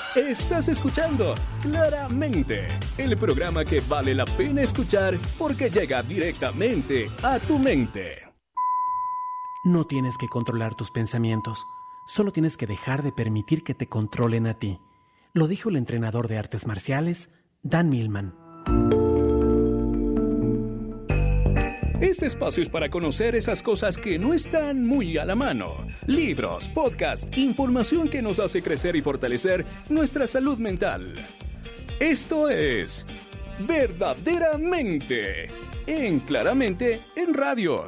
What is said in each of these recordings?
Estás escuchando Claramente, el programa que vale la pena escuchar porque llega directamente a tu mente. No tienes que controlar tus pensamientos, solo tienes que dejar de permitir que te controlen a ti. Lo dijo el entrenador de artes marciales, Dan Millman. Este espacio es para conocer esas cosas que no están muy a la mano. Libros, podcasts, información que nos hace crecer y fortalecer nuestra salud mental. Esto es Verdaderamente en Claramente en Radio.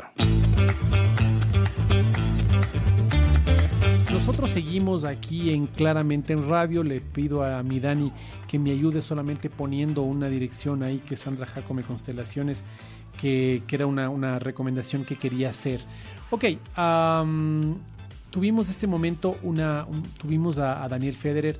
Nosotros seguimos aquí en Claramente en Radio. Le pido a mi Dani que me ayude solamente poniendo una dirección ahí, que Sandra Jacome Constelaciones, que era una recomendación que quería hacer. Ok, tuvimos este momento, tuvimos a Daniel Federer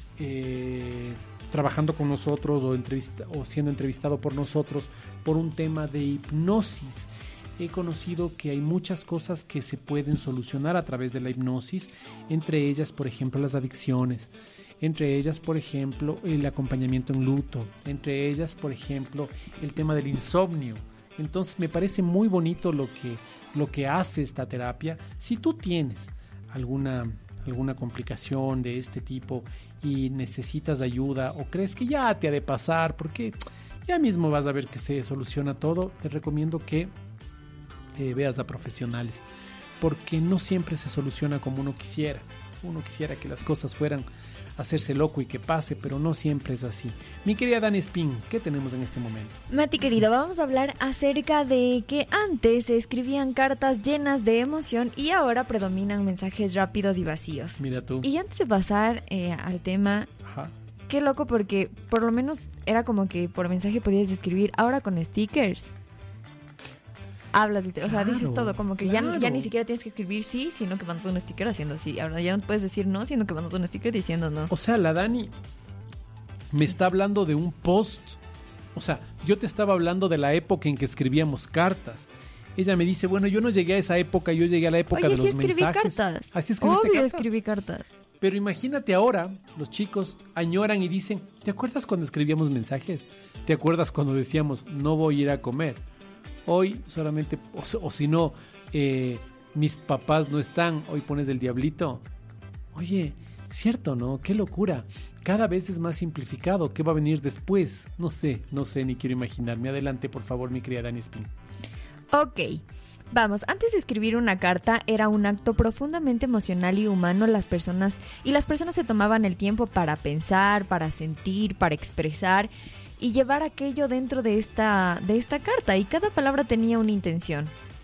trabajando con nosotros o siendo entrevistado por nosotros por un tema de hipnosis. He conocido que hay muchas cosas que se pueden solucionar a través de la hipnosis, entre ellas, por ejemplo, las adicciones, entre ellas, por ejemplo, el acompañamiento en luto, entre ellas, por ejemplo, el tema del insomnio. Entonces me parece muy bonito lo que hace esta terapia. Si tú tienes alguna complicación de este tipo y necesitas ayuda o crees que ya te ha de pasar porque ya mismo vas a ver que se soluciona todo, te recomiendo que veas a profesionales, porque no siempre se soluciona como uno quisiera. Uno quisiera que las cosas fueran a hacerse loco y que pase, pero no siempre es así. Mi querida Dani Spin, ¿qué tenemos en este momento? Mati querido, vamos a hablar acerca de que antes se escribían cartas llenas de emoción y ahora predominan mensajes rápidos y vacíos. Mira tú. Y antes de pasar al tema, Ajá. Qué loco, porque por lo menos era como que por mensaje podías escribir, ahora con stickers hablas, o sea, dices todo, como que ya ni siquiera tienes que escribir sí, sino que mandas un sticker haciendo así. Ahora ya no puedes decir no, sino que mandas un sticker diciendo no. O sea, la Dani me está hablando de un post. O sea, yo te estaba hablando de la época en que escribíamos cartas. Ella me dice, bueno, yo no llegué a esa época, yo llegué a la época de los mensajes. Cartas. ¿Así escribiste cartas? Escribí cartas. Pero imagínate ahora, los chicos añoran y dicen, ¿te acuerdas cuando escribíamos mensajes? ¿Te acuerdas cuando decíamos, no voy a ir a comer? Hoy solamente, o si no, mis papás no están, hoy pones el diablito. Oye, cierto, ¿no? Qué locura. Cada vez es más simplificado. ¿Qué va a venir después? No sé, ni quiero imaginarme. Adelante, por favor, mi querida Dani Spin. Ok, vamos, antes de escribir una carta era un acto profundamente emocional y humano. Las personas se tomaban el tiempo para pensar, para sentir, para expresar y llevar aquello dentro de esta carta, y cada palabra tenía una intención,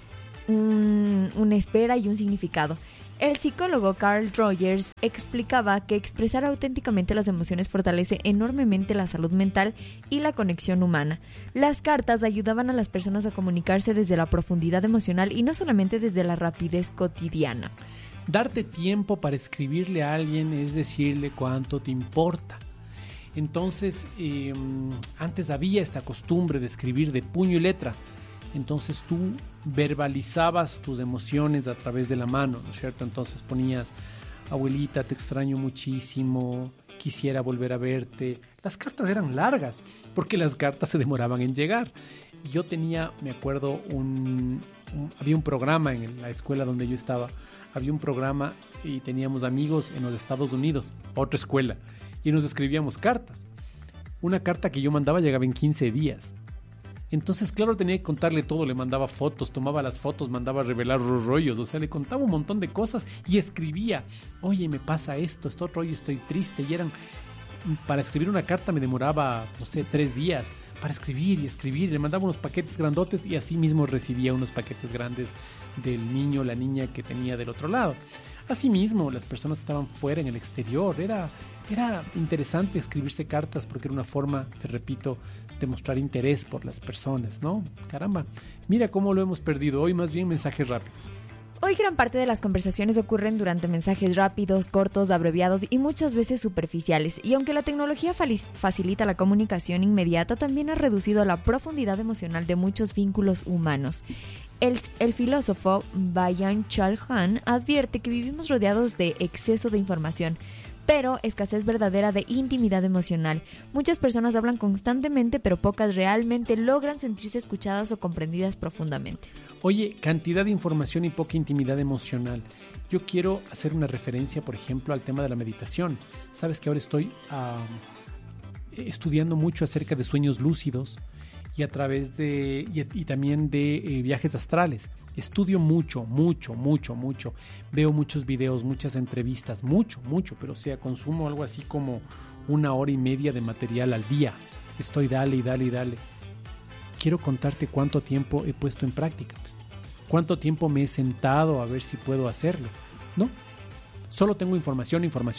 una espera y un significado. El psicólogo Carl Rogers explicaba que expresar auténticamente las emociones fortalece enormemente la salud mental y la conexión humana. Las cartas ayudaban a las personas a comunicarse desde la profundidad emocional y no solamente desde la rapidez cotidiana. Darte tiempo para escribirle a alguien es decirle cuánto te importa. Entonces, antes había esta costumbre de escribir de puño y letra. Entonces tú verbalizabas tus emociones a través de la mano, ¿no es cierto? Entonces ponías, abuelita, te extraño muchísimo, quisiera volver a verte. Las cartas eran largas, porque las cartas se demoraban en llegar. Yo tenía, me acuerdo, había un programa en la escuela donde yo estaba, había un programa y teníamos amigos en los Estados Unidos, otra escuela, y nos escribíamos cartas. Una carta que yo mandaba llegaba en 15 días. Entonces, claro, tenía que contarle todo, le mandaba fotos, tomaba las fotos, mandaba a revelar los rollos, o sea, le contaba un montón de cosas y escribía, oye, me pasa esto otro, oye, estoy triste, y para escribir una carta me demoraba, 3 días, para escribir, le mandaba unos paquetes grandotes y así mismo recibía unos paquetes grandes del niño, la niña que tenía del otro lado. Asimismo, las personas estaban fuera en el exterior, era interesante escribirse cartas porque era una forma, te repito, de mostrar interés por las personas, ¿no? Caramba, mira cómo lo hemos perdido. Hoy más bien mensajes rápidos. Hoy gran parte de las conversaciones ocurren durante mensajes rápidos, cortos, abreviados y muchas veces superficiales. Y aunque la tecnología facilita la comunicación inmediata, también ha reducido la profundidad emocional de muchos vínculos humanos. El filósofo Byung-Chul Han advierte que vivimos rodeados de exceso de información, pero escasez verdadera de intimidad emocional. Muchas personas hablan constantemente, pero pocas realmente logran sentirse escuchadas o comprendidas profundamente. Oye, cantidad de información y poca intimidad emocional. Yo quiero hacer una referencia, por ejemplo, al tema de la meditación. Sabes que ahora estoy estudiando mucho acerca de sueños lúcidos y a través de y también de viajes astrales. Estudio mucho. Veo muchos videos, muchas entrevistas, mucho, pero o sea, consumo algo así como 1 hora y media de material al día. Estoy dale. Quiero contarte cuánto tiempo he puesto en práctica, pues. Cuánto tiempo me he sentado a ver si puedo hacerlo, ¿no? Solo tengo información.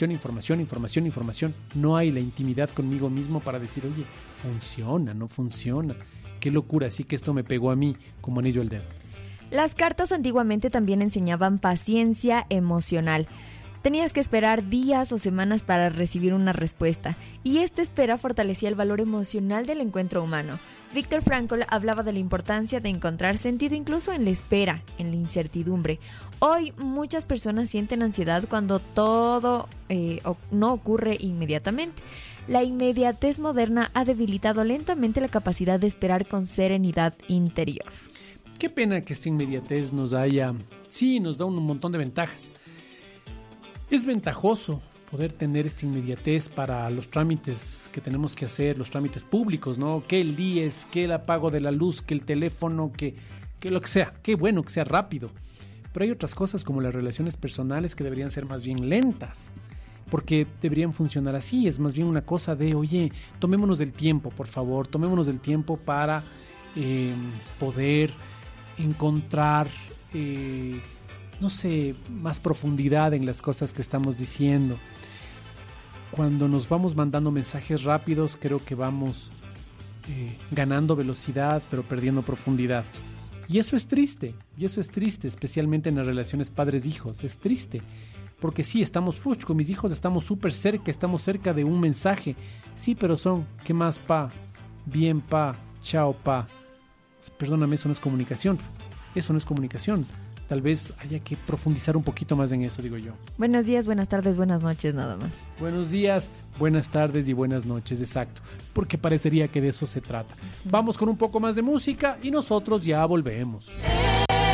No hay la intimidad conmigo mismo para decir, oye, funciona, no funciona. Qué locura, así que esto me pegó a mí como anillo al dedo. Las cartas antiguamente también enseñaban paciencia emocional. Tenías que esperar días o semanas para recibir una respuesta, y esta espera fortalecía el valor emocional del encuentro humano. Viktor Frankl hablaba de la importancia de encontrar sentido incluso en la espera, en la incertidumbre. Hoy muchas personas sienten ansiedad cuando todo no ocurre inmediatamente. La inmediatez moderna ha debilitado lentamente la capacidad de esperar con serenidad interior. Qué pena que esta inmediatez nos da un montón de ventajas. Es ventajoso poder tener esta inmediatez para los trámites que tenemos que hacer, los trámites públicos, ¿no? Que el IES, que el apago de la luz, que el teléfono, que lo que sea. Qué bueno que sea rápido. Pero hay otras cosas como las relaciones personales que deberían ser más bien lentas, porque deberían funcionar así. Es más bien una cosa de, oye, tomémonos del tiempo, por favor, tomémonos del tiempo para poder encontrar, más profundidad en las cosas que estamos diciendo. Cuando nos vamos mandando mensajes rápidos, creo que vamos ganando velocidad, pero perdiendo profundidad. Y eso es triste, especialmente en las relaciones padres-hijos. Es triste, porque sí, con mis hijos estamos súper cerca, estamos cerca de un mensaje. Sí, pero ¿qué más, pa? Bien, pa, chao, pa. Perdóname, eso no es comunicación. Tal vez haya que profundizar un poquito más en eso, digo yo. Buenos días, buenas tardes, buenas noches, nada más. Buenos días, buenas tardes y buenas noches, exacto. Porque parecería que de eso se trata. Vamos con un poco más de música y nosotros ya volvemos.